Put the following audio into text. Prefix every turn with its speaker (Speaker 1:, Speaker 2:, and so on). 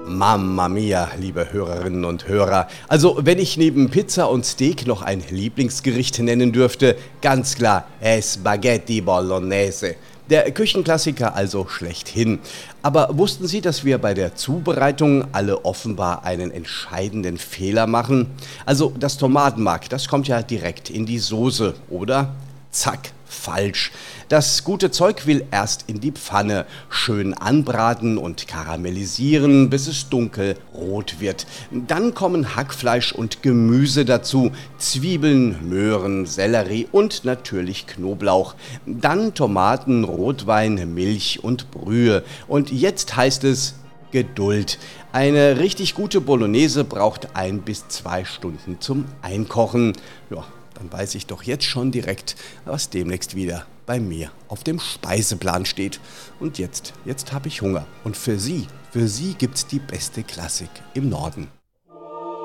Speaker 1: Mamma mia, liebe Hörerinnen und Hörer. Also, wenn ich neben Pizza und Steak noch ein Lieblingsgericht nennen dürfte, ganz klar, Spaghetti Bolognese. Der Küchenklassiker also schlechthin. Aber wussten Sie, dass wir bei der Zubereitung alle offenbar einen entscheidenden Fehler machen? Also, das Tomatenmark, das kommt ja direkt in die Soße, oder? Zack, falsch. Das gute Zeug will erst in die Pfanne, schön anbraten und karamellisieren, bis es dunkelrot wird. Dann kommen Hackfleisch und Gemüse dazu, Zwiebeln, Möhren, Sellerie und natürlich Knoblauch. Dann Tomaten, Rotwein, Milch und Brühe. Und jetzt heißt es Geduld. Eine richtig gute Bolognese braucht 1 bis 2 Stunden zum Einkochen. Ja, dann weiß ich doch jetzt schon direkt, was demnächst wieder bei mir auf dem Speiseplan steht. Und jetzt habe ich Hunger. Und für Sie gibt's die beste Klassik im Norden.